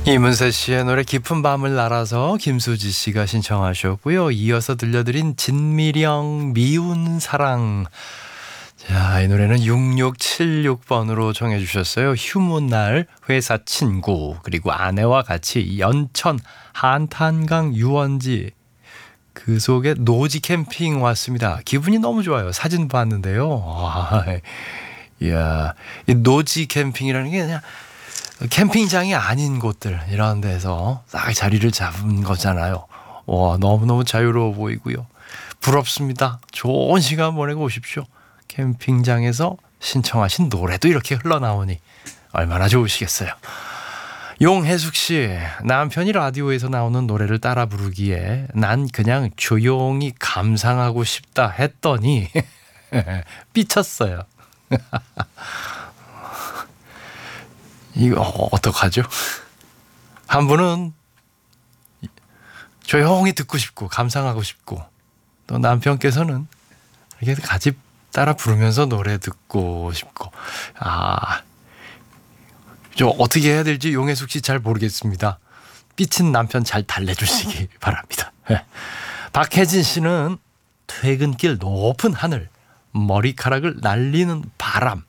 이문세 씨의 노래 깊은 밤을 날아서 김수지 씨가 신청하셨고요. 이어서 들려드린 진미령 미운 사랑. 자, 이 노래는 6676번으로 정해 주셨어요. 휴무날 회사 친구 그리고 아내와 같이 연천 한탄강 유원지 그 속에 노지 캠핑 왔습니다. 기분이 너무 좋아요. 사진 봤는데요. 와, 이야, 이 노지 캠핑이라는 게 그냥 캠핑장이 아닌 곳들 이런 데서 딱 자리를 잡은 거잖아요. 와, 너무너무 자유로워 보이고요. 부럽습니다. 좋은 시간 보내고 오십시오. 캠핑장에서 신청하신 노래도 이렇게 흘러나오니 얼마나 좋으시겠어요. 용혜숙 씨, 남편이 라디오에서 나오는 노래를 따라 부르기에 난 그냥 조용히 감상하고 싶다 했더니 삐쳤어요. 이거 어떡하죠? 한 분은 조용히 듣고 싶고 감상하고 싶고 또 남편께서는 이렇게 같이 따라 부르면서 노래 듣고 싶고 저 어떻게 해야 될지 용혜숙 씨 잘 모르겠습니다. 삐친 남편 잘 달래주시기 바랍니다. 박혜진 씨는 퇴근길 높은 하늘 머리카락을 날리는 바람